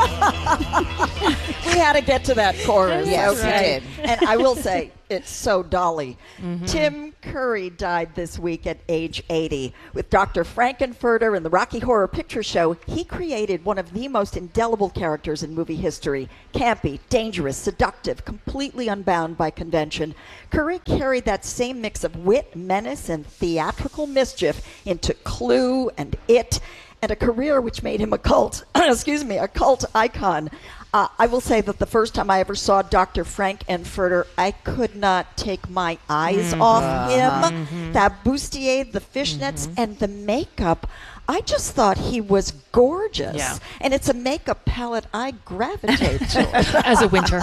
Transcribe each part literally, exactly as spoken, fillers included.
We had to get to that chorus. Yes, okay? we did. And I will say, it's so Dolly. Mm-hmm. Tim Curry died this week at age eighty. With Doctor Frankenfurter and the Rocky Horror Picture Show, he created one of the most indelible characters in movie history. Campy, dangerous, seductive, completely unbound by convention. Curry carried that same mix of wit, menace, and theatrical mischief into Clue and It, and a career which made him a cult, excuse me, a cult icon. Uh, I will say that the first time I ever saw Doctor Frankenfurter, I could not take my eyes Mm-hmm. off Uh-huh. him. Mm-hmm. That bustier, the fishnets, Mm-hmm. and the makeup. I just thought he was gorgeous. Yeah. And it's a makeup palette I gravitate to. As a winter.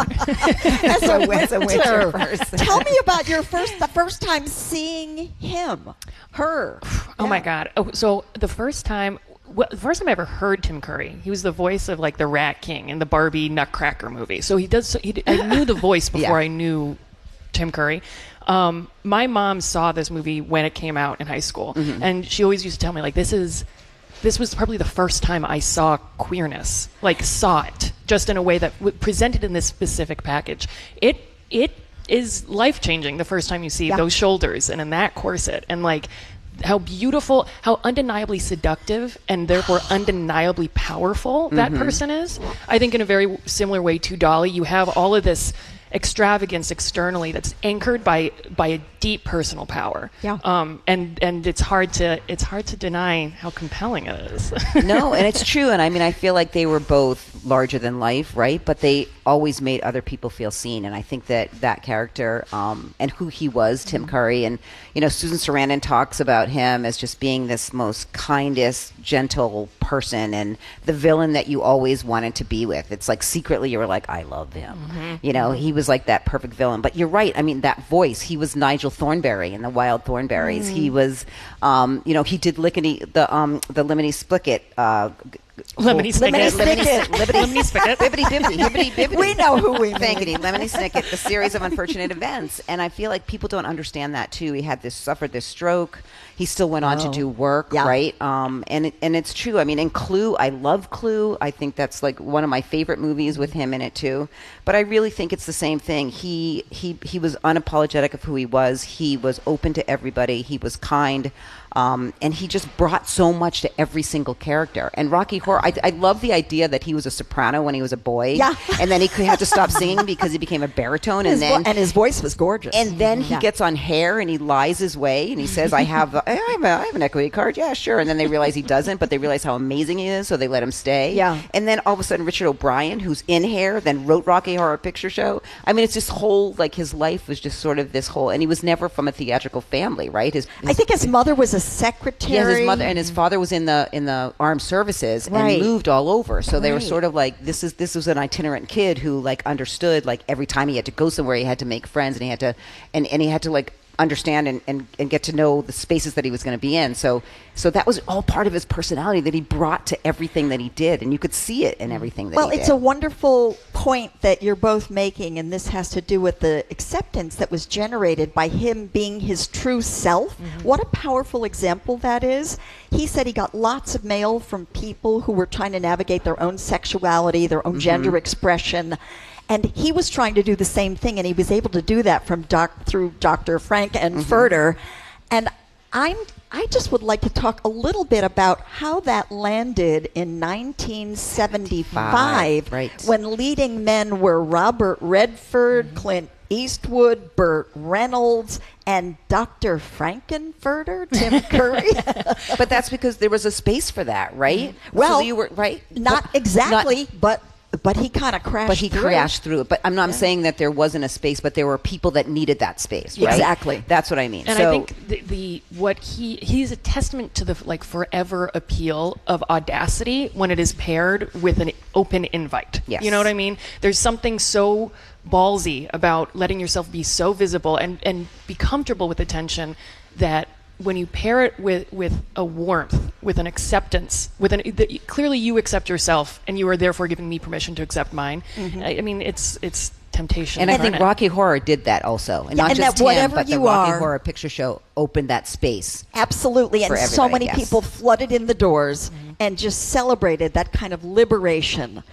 As a As a winter winter. person. Tell me about your first, the first time seeing him, her. Oh my Yeah. God. Oh, so the first time, well, the first time I ever heard Tim Curry, he was the voice of like the Rat King in the Barbie Nutcracker movie. So he does. He, I knew the voice before Yeah. I knew Tim Curry. Um, my mom saw this movie when it came out in high school, Mm-hmm. and she always used to tell me like, "This is." This was probably the first time I saw queerness, like saw it, just in a way that w- presented in this specific package. It it is life changing the first time you see Yeah. those shoulders and in that corset, and like how beautiful, how undeniably seductive, and therefore undeniably powerful that person is. I think in a very similar way to Dolly, you have all of this extravagance externally that's anchored by by a deep personal power. Yeah. Um, and and it's hard to it's hard to deny how compelling it is. No, and it's true. And I mean, I feel like they were both larger than life, right? But they always made other people feel seen. And I think that that character um, and who he was, Tim Curry, and, you know, Susan Sarandon talks about him as just being this most kindest, gentle person and the villain that you always wanted to be with. It's like secretly you were like, I love him. You know, he was like that perfect villain. But you're right. I mean, that voice, he was Nigel Thornberry in the Wild Thornberries. He was, um, you know, he did Lickety, the um, the Lemony Snicket. Uh, Lemony Lemony Snicket. Snicket. Lemony Snicket. Bibbity bibbity, hibbity bibbity. We know who we mean. Thankity, Lemony Snicket, the series of unfortunate events. And I feel like people don't understand that too. He had this, suffered this stroke. He still went on Oh. to do work, Yeah. right? Um, and it, and it's true. I mean, in Clue, I love Clue. I think that's like one of my favorite movies with him in it too. But I really think it's the same thing. He he he was unapologetic of who he was. He was open to everybody. He was kind. Um, and he just brought so much to every single character. And Rocky Horror, I, I love the idea that he was a soprano when he was a boy. Yeah. And then he could have to stop singing because he became a baritone. His And vo- then and his voice was gorgeous. and then he Yeah. gets on Hair and he lies his way and he says, I have, a, I, have a, I have an equity card. Yeah, sure. And then they realize he doesn't, but they realize how amazing he is, so they let him stay. Yeah. And then all of a sudden, Richard O'Brien, who's in Hair, then wrote Rocky Horror Picture Show. I mean, it's this whole, like, his life was just sort of this whole, and he was never from a theatrical family, right? His, his I think his mother was a secretary. yeah, his mother and his father was in the in the armed services and Right. moved all over. So they were Right. sort of like this is this was an itinerant kid who like understood like every time he had to go somewhere he had to make friends and he had to and, and he had to like understand and, and, and get to know the spaces that he was going to be in. So so that was all part of his personality that he brought to everything that he did, and you could see it in everything that Well, he it's did. a wonderful point that you're both making, and this has to do with the acceptance that was generated by him being his true self. What a powerful example that is. He said he got lots of mail from people who were trying to navigate their own sexuality, their own gender expression. And he was trying to do the same thing, and he was able to do that from doc, through Doctor Frankenfurter. And I'm I just would like to talk a little bit about how that landed in nineteen seventy-five, Right. when leading men were Robert Redford, Clint Eastwood, Burt Reynolds, and Doctor Frankenfurter, Tim Curry. But that's because there was a space for that, right? Well, so you were right. Not But- exactly, not- but but he kind of crashed But he through. crashed through it. But I'm not I'm saying that there wasn't a space, but there were people that needed that space, right? Exactly. That's what I mean. And so, I think the, the what he he's a testament to the like forever appeal of audacity when it is paired with an open invite. Yes. You know what I mean? There's something so ballsy about letting yourself be so visible and, and be comfortable with attention that when you pair it with, with a warmth, with an acceptance, with an the, clearly you accept yourself and you are therefore giving me permission to accept mine. I, I mean, it's it's temptation. and I think incarnate. Rocky Horror did that also, and Yeah, not and just that whatever him, but the you Rocky are- Horror Picture Show opened that space. Absolutely, and For so everybody, many yes. people flooded in the doors and just celebrated that kind of liberation that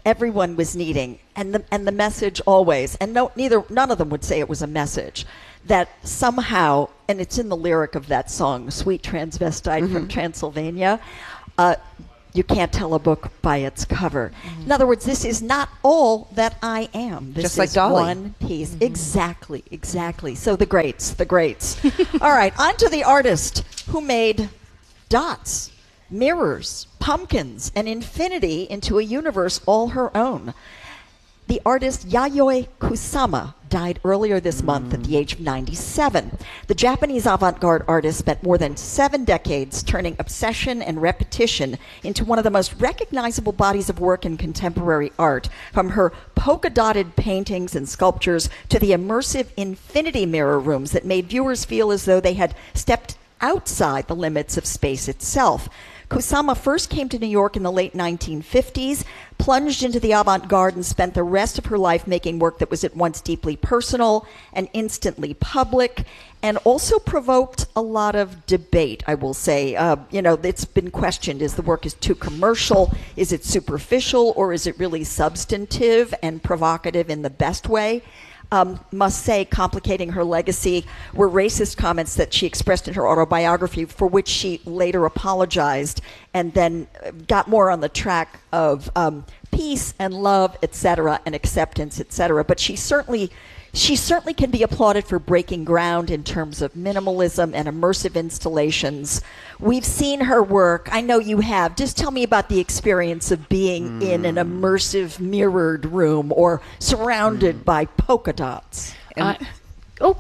everyone was needing, and the and the message always, and no, neither none of them would say it was a message, that somehow, and it's in the lyric of that song, "Sweet Transvestite mm-hmm. from Transylvania," uh, you can't tell a book by its cover. Mm-hmm. In other words, this is not all that I am. This Just is like Dolly. one piece. Mm-hmm. Exactly, exactly. So the greats, the greats. All right, on to the artist who made dots, mirrors, pumpkins, and infinity into a universe all her own. The artist Yayoi Kusama died earlier this mm. month at the age of ninety-seven. The Japanese avant-garde artist spent more than seven decades turning obsession and repetition into one of the most recognizable bodies of work in contemporary art, from her polka-dotted paintings and sculptures to the immersive infinity mirror rooms that made viewers feel as though they had stepped outside the limits of space itself. Kusama first came to New York in the late nineteen fifties, plunged into the avant-garde, and spent the rest of her life making work that was at once deeply personal and instantly public, and also provoked a lot of debate, I will say. Uh, you know, it's been questioned, is the work is too commercial, is it superficial, or is it really substantive and provocative in the best way? Um, must say, complicating her legacy were racist comments that she expressed in her autobiography, for which she later apologized and then got more on the track of um, peace and love, et cetera, and acceptance, et cetera. But she certainly, she certainly can be applauded for breaking ground in terms of minimalism and immersive installations. We've seen her work. I know you have. Just tell me about the experience of being mm. in an immersive mirrored room or surrounded mm. by polka dots. Uh, oh,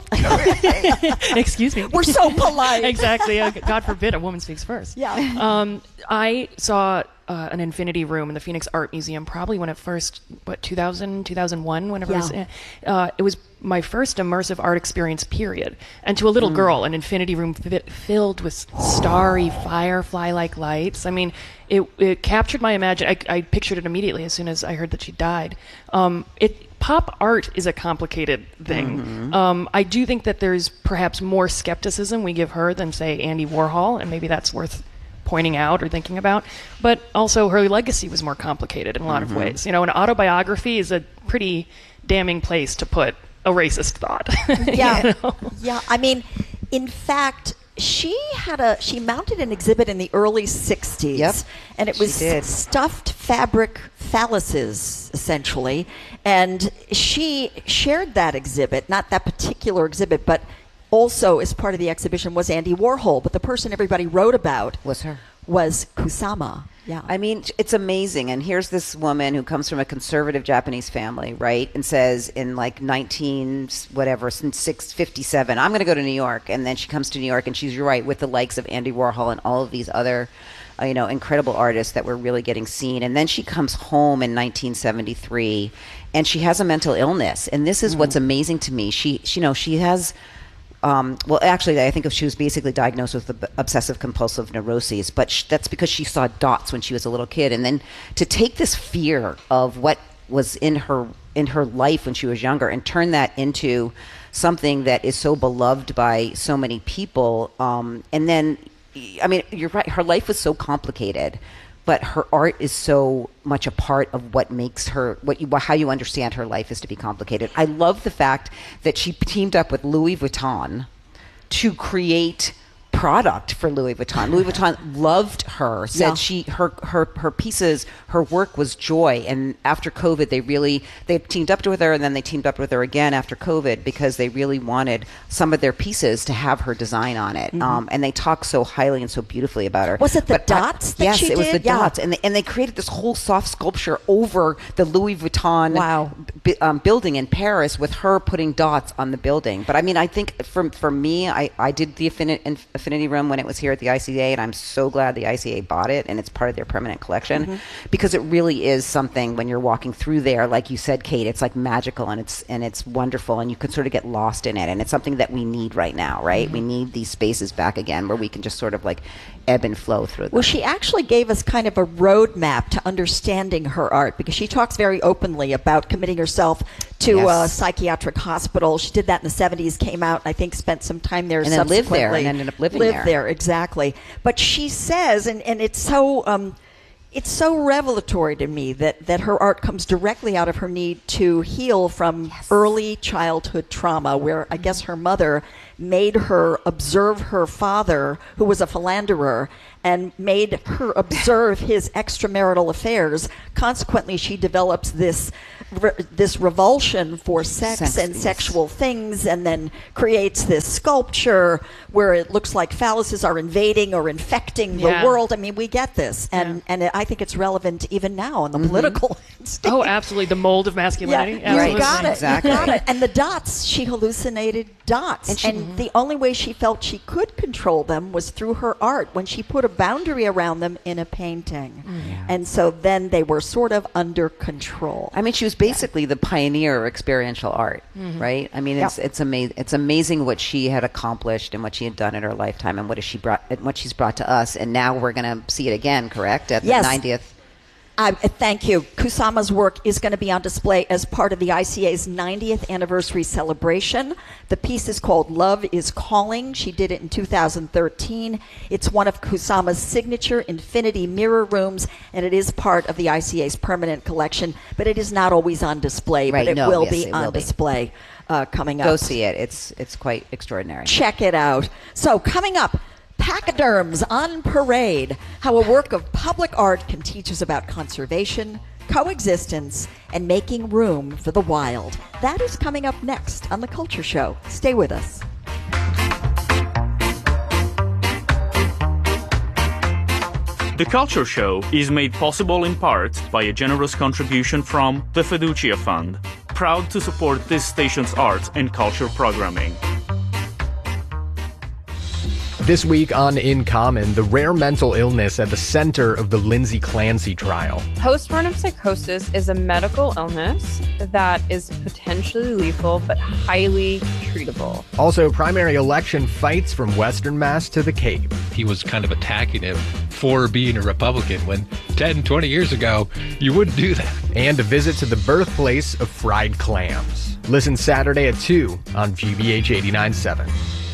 excuse me. We're so polite. Exactly. Uh, God forbid a woman speaks first. Yeah. Um, I saw uh, an infinity room in the Phoenix Art Museum probably when it first, what, two thousand, two thousand one, whenever yeah. it was. Uh, it was my first immersive art experience, period. And to a little mm. girl, an infinity room fi- filled with starry firefly-like lights. I mean, it, it captured my imagination. I, I pictured it immediately as soon as I heard that she died. Um, it Pop art is a complicated thing. Mm-hmm. Um, I do think that there's perhaps more skepticism we give her than, say, Andy Warhol, and maybe that's worth pointing out or thinking about. But also her legacy was more complicated in a lot mm-hmm. of ways. You know, an autobiography is a pretty damning place to put a racist thought. Yeah. You know? Yeah. I mean, in fact, she had a she mounted an exhibit in the early sixties, yep, and it was stuffed fabric phalluses, essentially. And she shared that exhibit, not that particular exhibit, but also as part of the exhibition was Andy Warhol. But the person everybody wrote about was her. Was Kusama. Yeah. I mean, it's amazing. And here's this woman who comes from a conservative Japanese family, right? And says in like nineteen, whatever, since six fifty-seven, I'm going to go to New York. And then she comes to New York and she's, you're right, with the likes of Andy Warhol and all of these other, uh, you know, incredible artists that were really getting seen. And then she comes home in nineteen seventy-three and she has a mental illness. And this is mm. what's amazing to me. She, she, you know, she has... Um, well, actually, I think she was basically diagnosed with the obsessive compulsive neuroses, but sh- that's because she saw dots when she was a little kid. And then to take this fear of what was in her in her life when she was younger and turn that into something that is so beloved by so many people. Um, and then, I mean, you're right, her life was so complicated, but her art is so much a part of what makes her, what you, how you understand her life is to be complicated. I love the fact that she teamed up with Louis Vuitton to create product for Louis Vuitton. Louis Vuitton loved her, said yeah. she her her her pieces, her work was joy. And after COVID, they really they teamed up with her, and then they teamed up with her again after COVID because they really wanted some of their pieces to have her design on it. Mm-hmm. Um, and they talk so highly and so beautifully about her. Was it the but dots? I, that yes, she it was did? the yeah. dots, and they, and they created this whole soft sculpture over the Louis Vuitton wow. b- um, building in Paris with her putting dots on the building. But I mean, I think for for me, I I did the Affinity, Affinity Room when it was here at the I C A, and I'm so glad the I C A bought it and it's part of their permanent collection mm-hmm. because it really is something when you're walking through there, like you said, Kate, it's like magical and it's and it's wonderful and you can sort of get lost in it, and it's something that we need right now, right? Mm-hmm. We need these spaces back again where we can just sort of like ebb and flow through them. Well, she actually gave us kind of a roadmap to understanding her art because she talks very openly about committing herself to yes. a psychiatric hospital. She did that in the seventies, came out, and I think spent some time there and then subsequently. lived there and ended up living lived there. there, exactly. But she says, and, and it's so... Um, It's so revelatory to me that, that her art comes directly out of her need to heal from yes. early childhood trauma, where I guess her mother made her observe her father, who was a philanderer, and made her observe his extramarital affairs. Consequently, she develops this re- this revulsion for sex, sex and yes. sexual things, and then creates this sculpture where it looks like phalluses are invading or infecting yeah. the world. I mean, we get this, and yeah. and I think it's relevant even now in the mm-hmm. political stage. Oh, absolutely, the mold of masculinity. Yeah, absolutely. you got it. Exactly. You got it. And the dots, she hallucinated dots, and, she, and mm-hmm. the only way she felt she could control them was through her art, when she put a boundary around them in a painting. Mm. And so then they were sort of under control. I mean, she was basically yeah. the pioneer of experiential art, mm-hmm. right? I mean, it's yep. it's amazing. It's amazing what she had accomplished and what she had done in her lifetime, and what is she brought, what she's brought to us. And now we're going to see it again, correct? At yes. the ninetieth. Uh, thank you. Kusama's work is going to be on display as part of the I C A's ninetieth anniversary celebration. The piece is called Love is Calling. She did it in two thousand thirteen. It's one of Kusama's signature infinity mirror rooms, and it is part of the I C A's permanent collection, but it is not always on display, right, but it no, will yes, be it on will be. display uh, coming up. Go see it. It's, it's quite extraordinary. Check it out. So coming up, Pachyderms on Parade, how a work of public art can teach us about conservation, coexistence, and making room for the wild. That is coming up next on The Culture Show. Stay with us. The Culture Show is made possible in part by a generous contribution from the Fiducia Fund, proud to support this station's arts and culture programming. This week on In Common, the rare mental illness at the center of the Lindsay Clancy trial. Postpartum psychosis is a medical illness that is potentially lethal but highly treatable. Also, primary election fights from Western Mass to the Cape. He was kind of attacking him for being a Republican when ten, twenty years ago, you wouldn't do that. And a visit to the birthplace of fried clams. Listen Saturday at two on G B H eighty-nine point seven.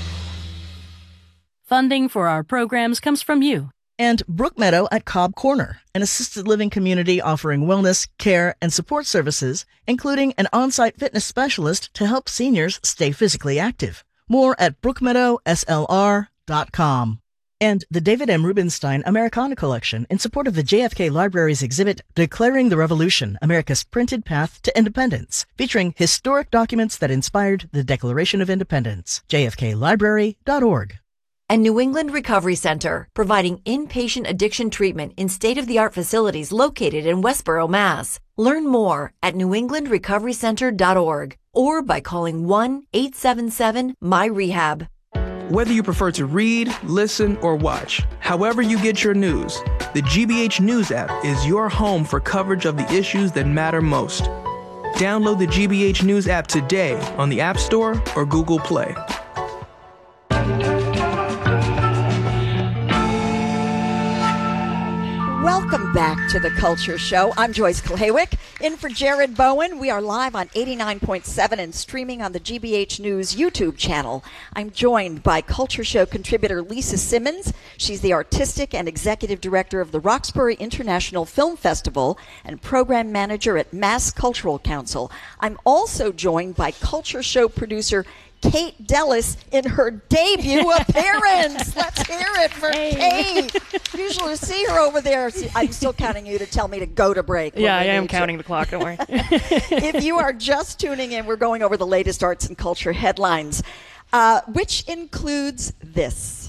Funding for our programs comes from you. And Brookmeadow at Cobb Corner, an assisted living community offering wellness, care, and support services, including an on-site fitness specialist to help seniors stay physically active. More at brookmeadow s l r dot com. And the David M. Rubenstein Americana Collection in support of the J F K Library's exhibit Declaring the Revolution, America's Printed Path to Independence, featuring historic documents that inspired the Declaration of Independence. j f k library dot org. And New England Recovery Center, providing inpatient addiction treatment in state-of-the-art facilities located in Westboro, Mass. Learn more at new england recovery center dot org or by calling one eight seven seven M Y rehab. Whether you prefer to read, listen, or watch, however you get your news, the G B H News app is your home for coverage of the issues that matter most. Download the G B H News app today on the App Store or Google Play. Welcome back to The Culture Show. I'm Joyce Klawick, in for Jared Bowen. We are live on eighty-nine point seven and streaming on the G B H News YouTube channel. I'm joined by Culture Show contributor Lisa Simmons. She's the artistic and executive director of the Roxbury International Film Festival and program manager at Mass Cultural Council. I'm also joined by Culture Show producer Kate Dellis in her debut appearance. Let's hear it for hey. Kate. Usually see her over there. I'm still counting you to tell me to go to break. Yeah, I am counting the clock. Don't worry. If you are just tuning in, we're going over the latest arts and culture headlines, uh, which includes this.